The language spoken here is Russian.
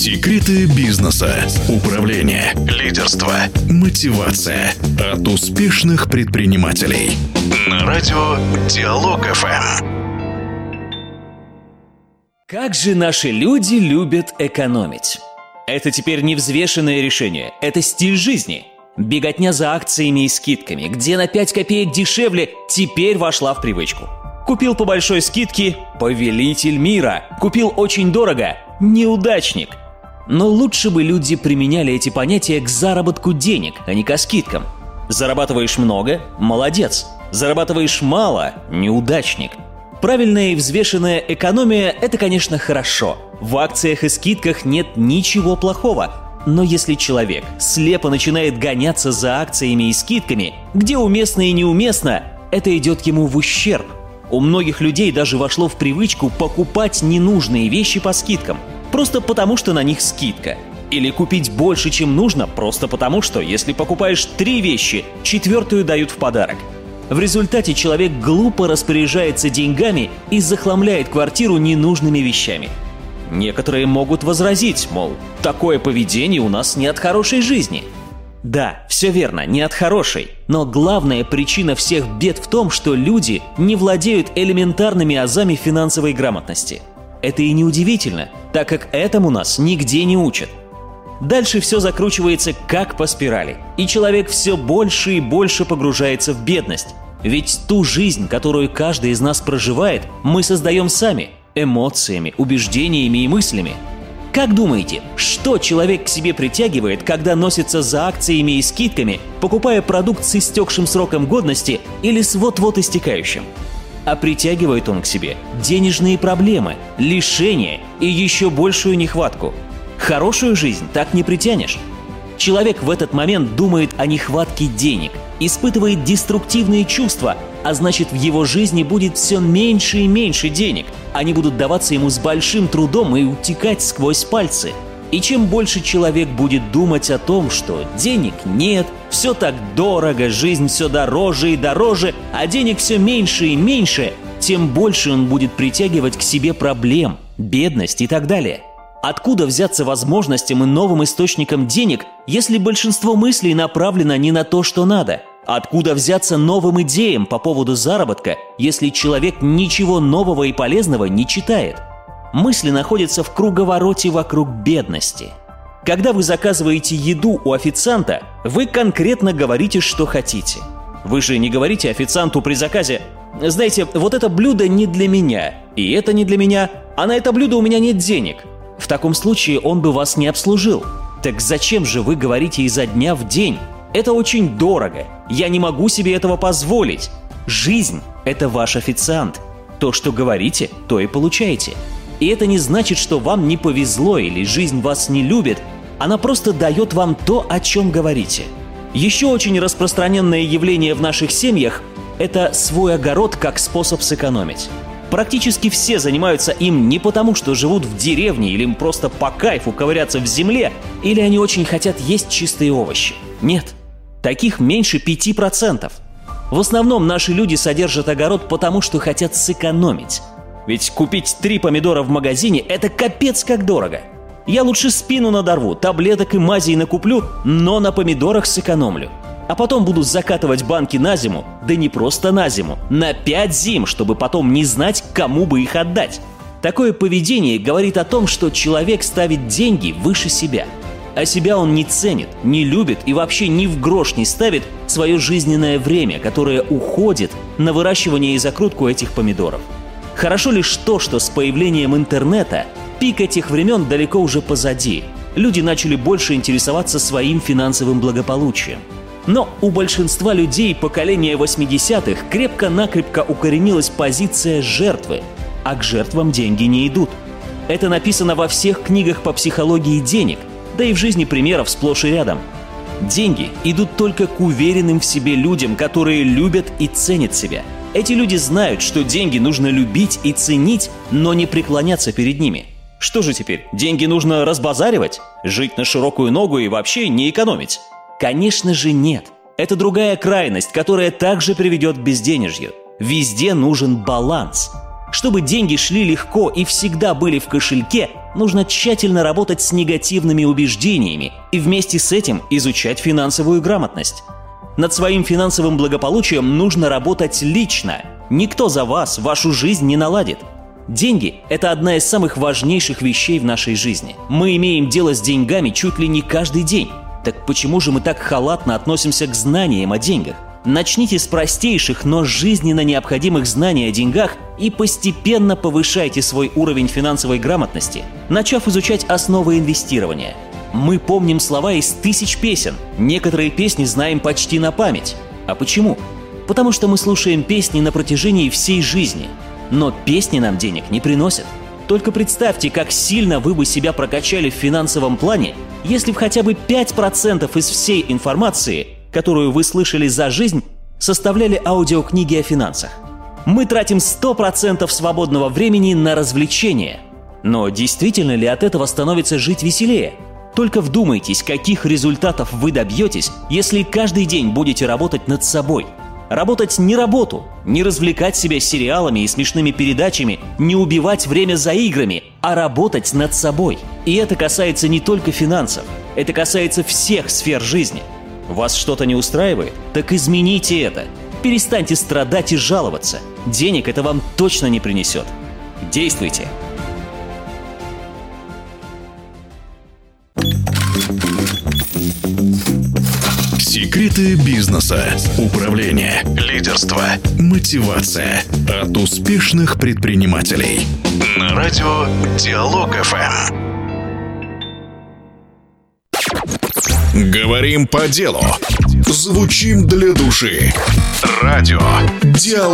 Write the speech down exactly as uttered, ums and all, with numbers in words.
Секреты бизнеса, управления, лидерства, мотивация от успешных предпринимателей. На радио Диалог эф эм. Как же наши люди любят экономить? Это теперь не взвешенное решение, это стиль жизни. Беготня за акциями и скидками, где на пять копеек дешевле, теперь вошла в привычку. Купил по большой скидке – повелитель мира. Купил очень дорого – неудачник. Но лучше бы люди применяли эти понятия к заработку денег, а не к скидкам. Зарабатываешь много – молодец. Зарабатываешь мало – неудачник. Правильная и взвешенная экономия – это, конечно, хорошо. В акциях и скидках нет ничего плохого. Но если человек слепо начинает гоняться за акциями и скидками, где уместно и неуместно, это идет ему в ущерб. У многих людей даже вошло в привычку покупать ненужные вещи по скидкам, просто потому что на них скидка. Или купить больше, чем нужно, просто потому что, если покупаешь три вещи, четвертую дают в подарок. В результате человек глупо распоряжается деньгами и захламляет квартиру ненужными вещами. Некоторые могут возразить, мол, такое поведение у нас не от хорошей жизни. Да, все верно, не от хорошей. Но главная причина всех бед в том, что люди не владеют элементарными азами финансовой грамотности. Это и неудивительно, так как этому нас нигде не учат. Дальше все закручивается как по спирали, и человек все больше и больше погружается в бедность. Ведь ту жизнь, которую каждый из нас проживает, мы создаем сами – эмоциями, убеждениями и мыслями. Как думаете, что человек к себе притягивает, когда носится за акциями и скидками, покупая продукт с истекшим сроком годности или с вот-вот истекающим? А притягивает он к себе денежные проблемы, лишения и еще большую нехватку. Хорошую жизнь так не притянешь. Человек в этот момент думает о нехватке денег, испытывает деструктивные чувства, а значит, в его жизни будет все меньше и меньше денег. Они будут даваться ему с большим трудом и утекать сквозь пальцы. И чем больше человек будет думать о том, что денег нет, все так дорого, жизнь все дороже и дороже, а денег все меньше и меньше, тем больше он будет притягивать к себе проблем, бедность и так далее. Откуда взяться возможностям и новым источникам денег, если большинство мыслей направлено не на то, что надо? Откуда взяться новым идеям по поводу заработка, если человек ничего нового и полезного не читает? Мысли находятся в круговороте вокруг бедности. Когда вы заказываете еду у официанта, вы конкретно говорите, что хотите. Вы же не говорите официанту при заказе: «Знаете, вот это блюдо не для меня, и это не для меня, а на это блюдо у меня нет денег». В таком случае он бы вас не обслужил. Так зачем же вы говорите изо дня в день? Это очень дорого. Я не могу себе этого позволить. Жизнь – это ваш официант. То, что говорите, то и получаете. И это не значит, что вам не повезло или жизнь вас не любит. Она просто дает вам то, о чем говорите. Еще очень распространенное явление в наших семьях – это свой огород как способ сэкономить. Практически все занимаются им не потому, что живут в деревне или им просто по кайфу ковыряться в земле, или они очень хотят есть чистые овощи. Нет, таких меньше пяти процентов. В основном наши люди содержат огород потому, что хотят сэкономить. Ведь купить три помидора в магазине – это капец как дорого. Я лучше спину надорву, таблеток и мазей накуплю, но на помидорах сэкономлю. А потом буду закатывать банки на зиму, да не просто на зиму, на пять зим, чтобы потом не знать, кому бы их отдать. Такое поведение говорит о том, что человек ставит деньги выше себя. А себя он не ценит, не любит и вообще ни в грош не ставит свое жизненное время, которое уходит на выращивание и закрутку этих помидоров. Хорошо лишь то, что с появлением интернета пик этих времен далеко уже позади. Люди начали больше интересоваться своим финансовым благополучием. Но у большинства людей поколения восьмидесятых крепко-накрепко укоренилась позиция жертвы, а к жертвам деньги не идут. Это написано во всех книгах по психологии денег, да и в жизни примеров сплошь и рядом. Деньги идут только к уверенным в себе людям, которые любят и ценят себя. Эти люди знают, что деньги нужно любить и ценить, но не преклоняться перед ними. Что же теперь, деньги нужно разбазаривать? Жить на широкую ногу и вообще не экономить? Конечно же нет. Это другая крайность, которая также приведет к безденежью. Везде нужен баланс. Чтобы деньги шли легко и всегда были в кошельке, Нужно тщательно работать с негативными убеждениями и вместе с этим изучать финансовую грамотность. Над своим финансовым благополучием нужно работать лично. Никто за вас вашу жизнь не наладит. Деньги – это одна из самых важнейших вещей в нашей жизни. Мы имеем дело с деньгами чуть ли не каждый день. Так почему же мы так халатно относимся к знаниям о деньгах? Начните с простейших, но жизненно необходимых знаний о деньгах и постепенно повышайте свой уровень финансовой грамотности, начав изучать основы инвестирования. Мы помним слова из тысяч песен, некоторые песни знаем почти на память. А почему? Потому что мы слушаем песни на протяжении всей жизни. Но песни нам денег не приносят. Только представьте, как сильно вы бы себя прокачали в финансовом плане, если бы хотя бы пять процентов из всей информации, которую вы слышали за жизнь, составляли аудиокниги о финансах. Мы тратим сто процентов свободного времени на развлечения. Но действительно ли от этого становится жить веселее? Только вдумайтесь, каких результатов вы добьетесь, если каждый день будете работать над собой. Работать не работу, не развлекать себя сериалами и смешными передачами, не убивать время за играми, а работать над собой. И это касается не только финансов, это касается всех сфер жизни. Вас что-то не устраивает? Так измените это. Перестаньте страдать и жаловаться. Денег это вам точно не принесет. Действуйте. Секреты бизнеса, управления, лидерства, мотивация от успешных предпринимателей. На радио Диалог-ФМ. Говорим по делу. Звучим для души. Радио Диалог.